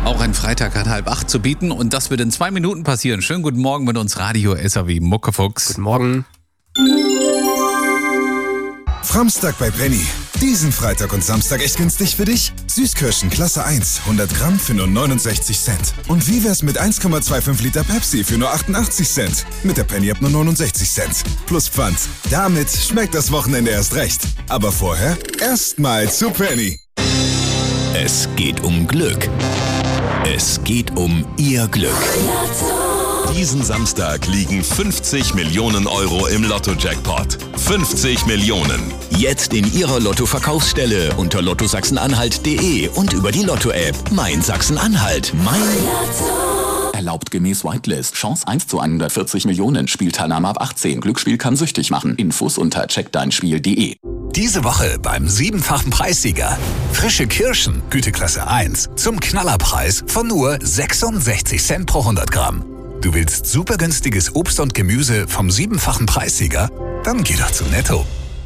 Auch ein Freitag hat 7:30 zu bieten und das wird in 2 Minuten passieren. Schönen guten Morgen mit uns Radio SAW Muckefuchs. Guten Morgen. Framstag bei Penny. Diesen Freitag und Samstag echt günstig für dich? Süßkirschen Klasse 1, 100 Gramm für nur 69 Cent. Und wie wär's mit 1,25 Liter Pepsi für nur 88 Cent? Mit der Penny ab nur 69 Cent. Plus Pfand. Damit schmeckt das Wochenende erst recht. Aber vorher erstmal zu Penny. Es geht um Glück. Es geht um Ihr Glück. Diesen Samstag liegen 50 Millionen Euro im Lotto-Jackpot. 50 Millionen. Jetzt in Ihrer Lotto-Verkaufsstelle unter lottosachsen-anhalt.de und über die Lotto-App Mein Sachsen-Anhalt. Mein Lotto. Erlaubt gemäß Whitelist. Chance 1 zu 140 Millionen. Spielteilnahme ab 18. Glücksspiel kann süchtig machen. Infos unter checkdeinspiel.de. Diese Woche beim 7-fachen Preissieger. Frische Kirschen, Güteklasse 1, zum Knallerpreis von nur 66 Cent pro 100 Gramm. Du willst super günstiges Obst und Gemüse vom 7-fachen Preissieger? Dann geh doch zu Netto.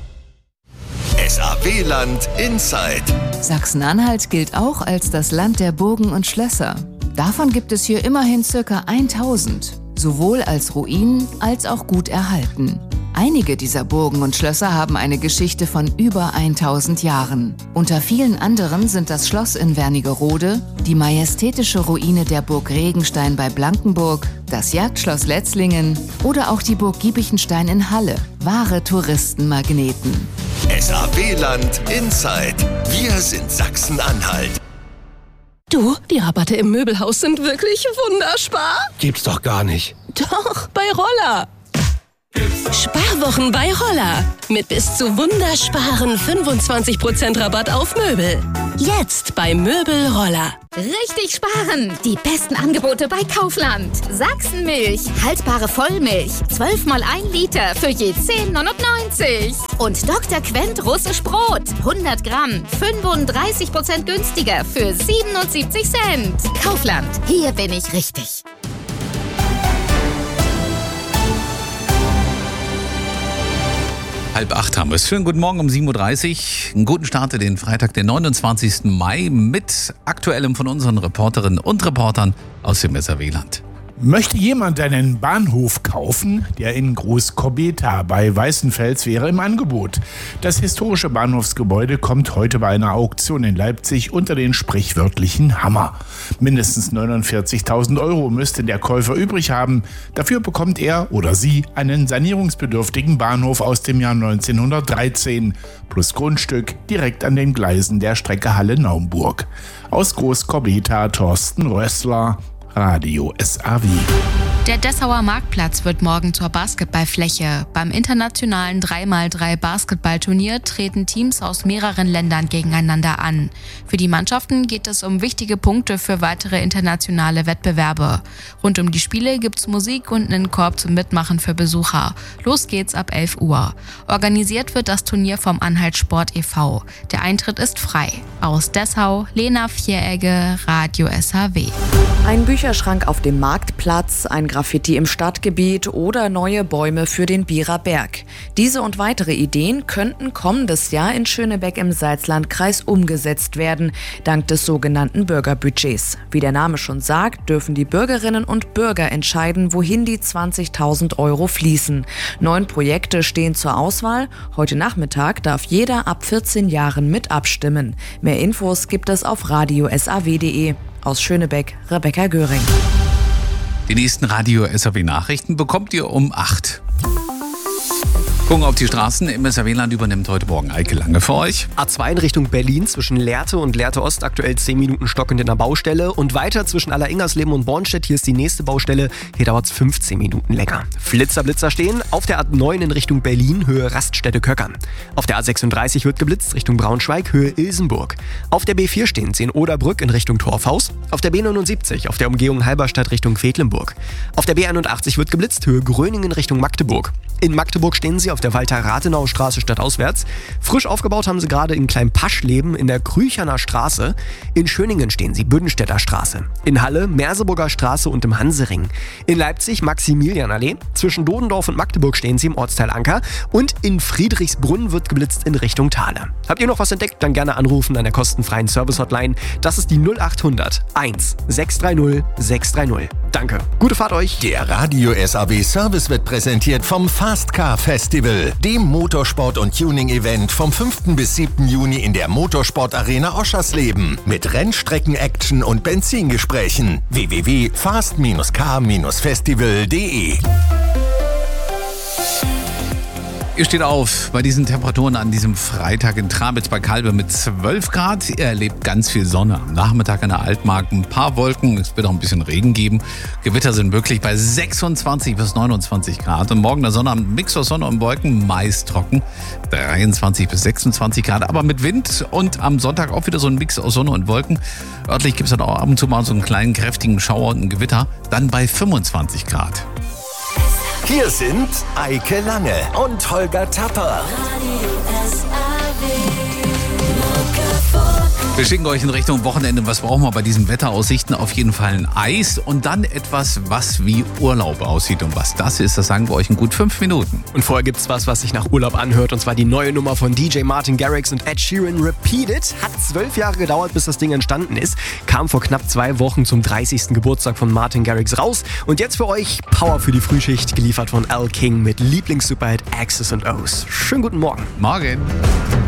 SAW-Land Inside. Sachsen-Anhalt gilt auch als das Land der Burgen und Schlösser. Davon gibt es hier immerhin ca. 1000, sowohl als Ruinen als auch gut erhalten. Einige dieser Burgen und Schlösser haben eine Geschichte von über 1000 Jahren. Unter vielen anderen sind das Schloss in Wernigerode, die majestätische Ruine der Burg Regenstein bei Blankenburg, das Jagdschloss Letzlingen oder auch die Burg Giebichenstein in Halle. Wahre Touristenmagneten. SAW-Land Inside. Wir sind Sachsen-Anhalt. Du, die Rabatte im Möbelhaus sind wirklich wunderspar. Gibt's doch gar nicht. Doch, bei Roller. Sparwochen bei Roller. Mit bis zu wundersparen 25% Rabatt auf Möbel. Jetzt bei Möbel Roller. Richtig sparen! Die besten Angebote bei Kaufland. Sachsenmilch, haltbare Vollmilch, 12 mal 1 Liter für je 10,99. Und Dr. Quent russisch Brot, 100 Gramm, 35% günstiger für 77 Cent. Kaufland, hier bin ich richtig. 7:30 haben wir es. Schönen guten Morgen um 7:30 Uhr. Einen guten Start in den Freitag, den 29. Mai mit Aktuellem von unseren Reporterinnen und Reportern aus dem SAW-Land. Möchte jemand einen Bahnhof kaufen? Der in Groß-Kobeta bei Weißenfels wäre im Angebot. Das historische Bahnhofsgebäude kommt heute bei einer Auktion in Leipzig unter den sprichwörtlichen Hammer. Mindestens 49.000 Euro müsste der Käufer übrig haben. Dafür bekommt er oder sie einen sanierungsbedürftigen Bahnhof aus dem Jahr 1913 plus Grundstück direkt an den Gleisen der Strecke Halle-Naumburg. Aus Groß-Kobeta Thorsten Rössler, Radio SAW. Der Dessauer Marktplatz wird morgen zur Basketballfläche. Beim internationalen 3x3 Basketballturnier treten Teams aus mehreren Ländern gegeneinander an. Für die Mannschaften geht es um wichtige Punkte für weitere internationale Wettbewerbe. Rund um die Spiele gibt's Musik und einen Korb zum Mitmachen für Besucher. Los geht's ab 11 Uhr. Organisiert wird das Turnier vom Anhalt Sport e.V. Der Eintritt ist frei. Aus Dessau, Lena Vieregge, Radio SAW. Ein Bücherschrank auf dem Marktplatz, ein Graffiti im Stadtgebiet oder neue Bäume für den Bierer Berg. Diese und weitere Ideen könnten kommendes Jahr in Schönebeck im Salzlandkreis umgesetzt werden, dank des sogenannten Bürgerbudgets. Wie der Name schon sagt, dürfen die Bürgerinnen und Bürger entscheiden, wohin die 20.000 Euro fließen. 9 Projekte stehen zur Auswahl. Heute Nachmittag darf jeder ab 14 Jahren mit abstimmen. Mehr Infos gibt es auf radiosaw.de. Aus Schönebeck, Rebecca Göring. Die nächsten Radio SAW Nachrichten bekommt ihr um 8. Gucken auf die Straßen. Im SAW-Land übernimmt heute Morgen Eike Lange für euch. A2 in Richtung Berlin zwischen Lehrte und Lehrte Ost aktuell 10 Minuten stockend in der Baustelle. Und weiter zwischen Allereingersleben und Bornstedt. Hier ist die nächste Baustelle. Hier dauert es 15 Minuten länger. Blitzer stehen. Auf der A9 in Richtung Berlin, Höhe Raststätte-Köckern. Auf der A36 wird geblitzt Richtung Braunschweig, Höhe Ilsenburg. Auf der B4 stehen 10 Oderbrück in Richtung Torfhaus. Auf der B79 auf der Umgehung Halberstadt Richtung Quedlinburg. Auf der B81 wird geblitzt, Höhe Gröningen Richtung Magdeburg. In Magdeburg stehen sie auf der Walter-Rathenau-Straße stadtauswärts. Frisch aufgebaut haben sie gerade in Klein-Paschleben in der Krücherner Straße. In Schöningen stehen sie, Büdenstädter Straße. In Halle, Merseburger Straße und im Hansering. In Leipzig, Maximilianallee. Zwischen Dodendorf und Magdeburg stehen sie im Ortsteil Anker. Und in Friedrichsbrunn wird geblitzt in Richtung Thale. Habt ihr noch was entdeckt? Dann gerne anrufen an der kostenfreien Service-Hotline. Das ist die 0800 1 630 630. Danke. Gute Fahrt euch. Der Radio SAW Service wird präsentiert vom Fast Car Festival, dem Motorsport- und Tuning-Event vom 5. bis 7. Juni in der Motorsport-Arena Oschersleben. Mit Rennstrecken-Action und Benzingesprächen. www.fast-car-festival.de. Ihr steht auf bei diesen Temperaturen an diesem Freitag in Trabitz bei Kalbe mit 12 Grad. Ihr erlebt ganz viel Sonne. Am Nachmittag an der Altmark ein paar Wolken. Es wird auch ein bisschen Regen geben. Gewitter sind möglich bei 26 bis 29 Grad. Und morgen der Sonnabend Mix aus Sonne und Wolken, meist trocken. 23 bis 26 Grad, aber mit Wind. Und am Sonntag auch wieder so ein Mix aus Sonne und Wolken. Örtlich gibt es dann auch ab und zu mal so einen kleinen, kräftigen Schauer und ein Gewitter. Dann bei 25 Grad. Hier sind Eike Lange und Holger Tapper. Wir schicken euch in Richtung Wochenende. Was brauchen wir bei diesen Wetteraussichten? Auf jeden Fall ein Eis und dann etwas, was wie Urlaub aussieht. Und was das ist, das sagen wir euch in gut 5 Minuten. Und vorher gibt's was sich nach Urlaub anhört. Und zwar die neue Nummer von DJ Martin Garrix und Ed Sheeran, Repeat It. Hat 12 Jahre gedauert, bis das Ding entstanden ist. Kam vor knapp 2 Wochen zum 30. Geburtstag von Martin Garrix raus. Und jetzt für euch Power für die Frühschicht, geliefert von Al King mit Lieblings-Superhit X's and O's. Schönen guten Morgen. Morgen.